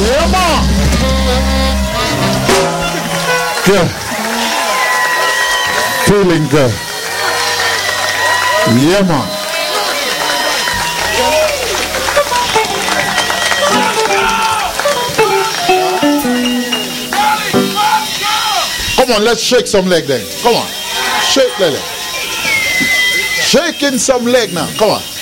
Yeah, man. Good. Feeling good. Yeah, man. Come on, let's shake some leg then. Come on. Shake, Lele. Shaking some leg now. Come on.